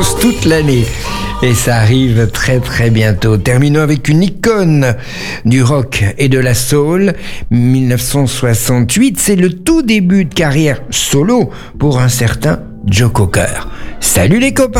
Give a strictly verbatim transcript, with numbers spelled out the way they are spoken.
vacances toute l'année. Et ça arrive très très bientôt. Terminons avec une icône du rock et de la soul. mille neuf cent soixante-huit, c'est le tout début de carrière solo pour un certain Joe Cocker. Salut les copains!